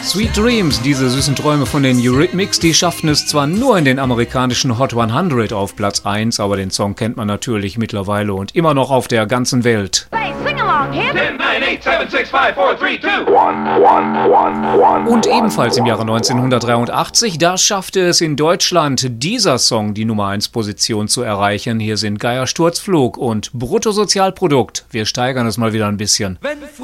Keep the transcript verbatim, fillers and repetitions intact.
Sweet Dreams, diese süßen Träume von den Eurythmics, die schafften es zwar nur in den amerikanischen Hot hundert auf Platz eins, aber den Song kennt man natürlich mittlerweile und immer noch auf der ganzen Welt. Hey, sing along, him. ten, nine, eight, seven, six, five, four, three, two. Und ebenfalls im Jahre neunzehnhundertdreiundachtzig, da schaffte es in Deutschland dieser Song die Nummer eins Position zu erreichen. Hier sind Geier Sturzflug und Bruttosozialprodukt. Wir steigern es mal wieder ein bisschen. Wenn